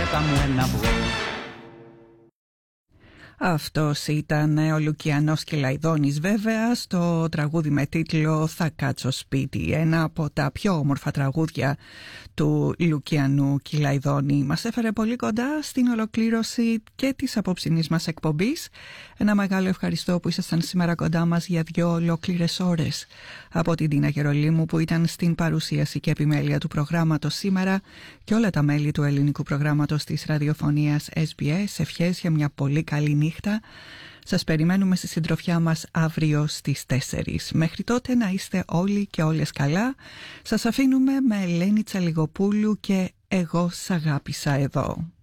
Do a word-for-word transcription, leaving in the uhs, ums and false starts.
έρωτα μου ένα αυγό. Αυτός ήταν ο Λουκιανός Κυλαϊδόνης, βέβαια, στο τραγούδι με τίτλο «Θα κάτσω σπίτι», ένα από τα πιο όμορφα τραγούδια του Λουκιανού Κυλαϊδόνη. Μας έφερε πολύ κοντά στην ολοκλήρωση και της απόψινής μας εκπομπής. Ένα μεγάλο ευχαριστώ που ήσασταν σήμερα κοντά μας για δύο ολόκληρες ώρες. Από την Τίνα Γερολίμου που ήταν στην παρουσίαση και επιμέλεια του προγράμματος σήμερα, και όλα τα μέλη του ελληνικού προγράμματος της ραδιοφωνίας ες μπι ες, ευχές για μια πολύ καλή νύχτα. Σας περιμένουμε στη συντροφιά μας αύριο στις τέσσερις. Μέχρι τότε να είστε όλοι και όλες καλά. Σας αφήνουμε με Ελένη Τσαλιγοπούλου και «Εγώ σ' αγάπησα εδώ».